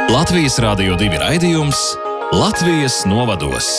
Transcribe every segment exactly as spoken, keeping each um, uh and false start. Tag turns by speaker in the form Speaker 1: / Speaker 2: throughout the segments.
Speaker 1: Latvijas Rādio divi raidījums Latvijas novados.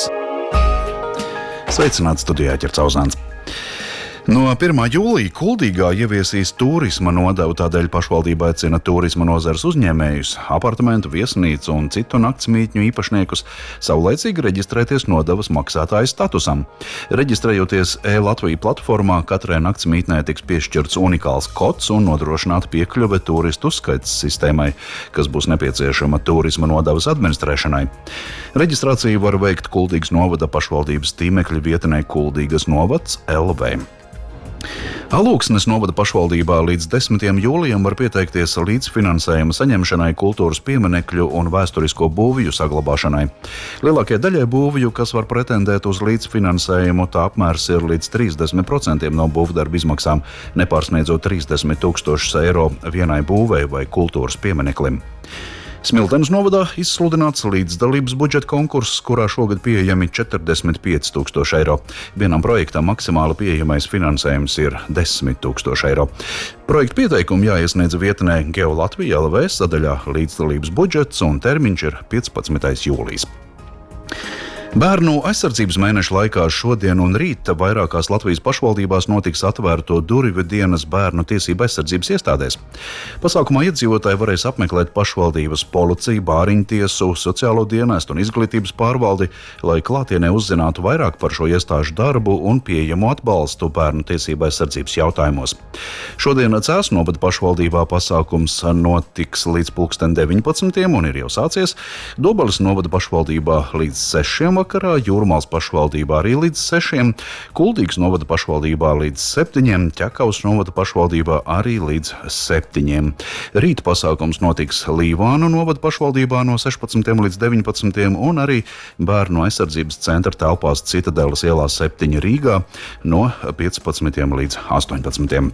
Speaker 2: Sveicināts studijā Ķercauzāns. No pirmā jūlija Kuldīgā ieviesīs turisma nodevu, tādēļ pašvaldība aicina turisma nozares uzņēmējus, apartamentu, viesnīcu un citu naktsmītņu īpašniekus saulaicīgi reģistrēties nodevas maksātāja statusam. Reģistrējoties e-Latvija platformā, katrai naktsmītnē tiks piešķirts unikāls kods un nodrošināta piekļuve turistu uzskaites sistēmai, kas būs nepieciešama turisma nodevas administrēšanai. Reģistrāciju var veikt Kuldīgas novada pašvaldības tīmekļa vietnē Kuldīgas novads L V. Alūksnes novada pašvaldībā līdz desmitajam jūlijam var pieteikties līdzfinansējuma saņemšanai kultūras pieminekļu un vēsturisko būvju saglabāšanai. Lielākajai daļai būvju, kas var pretendēt uz līdzfinansējumu, tā apmērs ir līdz trīsdesmit procenti no būvdarba izmaksām, nepārsniedzot trīsdesmit tūkstošus eiro vienai būvei vai kultūras piemineklim. Smiltenes novadā izsludināts līdzdalības budžeta konkurss, kurā šogad pieejami četrdesmit pieci tūkstoši eiro. Vienam projektam maksimāli pieejamais finansējums ir desmit tūkstoši eiro. Projekta pieteikumu jāiesniedz vietnē GeoLatvija L V sadaļā līdzdalības budžets un termiņš ir piecpadsmitais jūlijs. Bērnu aizsardzības mēneša laikā šodien un rīt vairākās Latvijas pašvaldībās notiks atvērto durvju dienas bērnu tiesību aizsardzības iestādēs. Pasākumā iedzīvotāji varēs apmeklēt pašvaldības policiju, bāriņtiesu, sociālo dienestu un izglītības pārvaldi, lai klātienē uzzinātu vairāk par šo iestāžu darbu un pieejamo atbalstu bērnu tiesību aizsardzības jautājumos. Šodien Cēsu novada pašvaldībā pasākums notiks līdz pulksten deviņpadsmitiem un ir jau sācies. Dobeles novada pašvaldībā līdz sešiem vakarā, Jūrmālas pašvaldībā arī līdz sešiem, Kuldīgas novada pašvaldībā līdz septiņiem, Ķekavas novada pašvaldībā arī līdz septiņiem. Rīt pasākums notiks Līvānu novada pašvaldībā no sešpadsmitiem līdz deviņpadsmitiem un arī Bērnu aizsardzības centra telpās Citadeles ielā septiņi Rīgā no piecpadsmitiem līdz astoņpadsmitiem.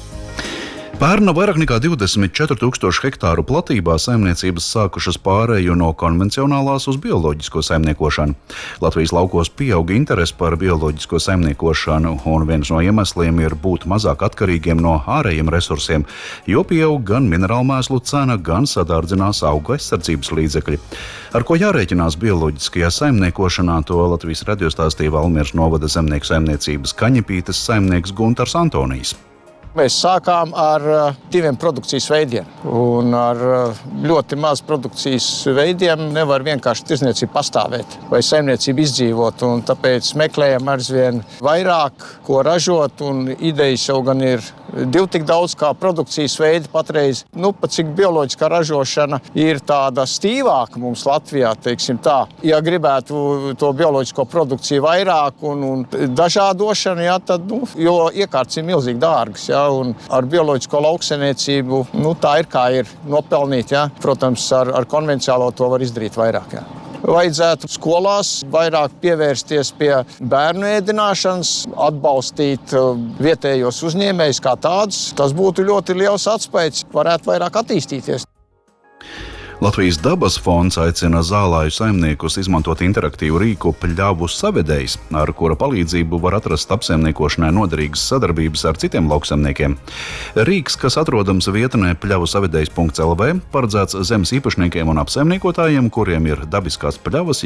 Speaker 2: Pērn vairāk nekā divdesmit četri tūkstoši hektāru platībā saimniecības sākušas pāreju no konvencionālās uz bioloģisko saimniekošanu. Latvijas laukos pieauga interese par bioloģisko saimniekošanu, un viens no iemesliem ir būt mazāk atkarīgiem no ārējiem resursiem, jo pieaug gan minerālmēslu cena, gan sadārdzinās augu aizsardzības līdzekļi. Ar ko jārēķinās bioloģiskajā saimniekošanā, to Latvijas radio stāstīja Valmieras novada zemnieku saimniecības Kaņepītes saimnieks Guntars Antonijs.
Speaker 3: Mēs sākām ar diviem produkcijas veidiem, un ar ļoti maz produkcijas veidiem nevar vienkārši tirdzniecība pastāvēt vai saimniecība izdzīvot, un tāpēc meklējam aizvien vairāk, ko ražot, un idejas jau gan ir divi tik daudz kā produkcijas veidi patreiz. Nu, pat cik bioloģiskā ražošana ir tāda stīvāka mums Latvijā, teiksim tā. Ja gribētu to bioloģisko produkciju vairāk un, un dažādošanu, jā, tad, nu, jo iekārtas ir milzīgi dārgas, jā. Un ar bioloģisko lauksaimniecību, nu, tā ir kā ir nopelnīt, ja? Protams, ar, ar konvencionālo to var izdarīt vairāk, ja? Vajadzētu skolās vairāk pievērsties pie bērnu ēdināšanas, atbalstīt vietējos uzņēmējus kā tādus. Tas būtu ļoti liels atspējas, varētu vairāk attīstīties.
Speaker 2: Latvijas dabas fonds aicina zālāju saimniekus izmantot interaktīvu rīku Pļavu savedējs, ar kura palīdzību var atrast apsaimniekošanai noderīgas sadarbības ar citiem lauksaimniekiem. Rīks, kas atrodams vietnē pļavusavedējs punkts L V, paredzēts zemes īpašniekiem un apsaimniekotājiem, kuriem ir dabiskās pļavas